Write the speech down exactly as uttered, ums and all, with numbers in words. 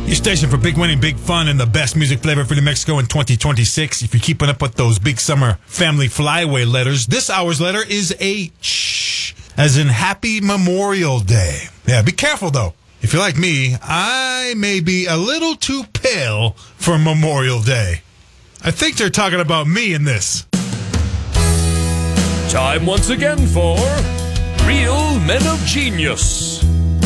Your station for big winning, big fun, and the best music flavor for New Mexico in twenty twenty-six. If you're keeping up with those big summer family flyaway letters, this hour's letter is a ch, as in Happy Memorial Day. Yeah, be careful though. If you're like me, I may be a little too pale for Memorial Day. I think they're talking about me in this. Time once again for Real Men of Genius.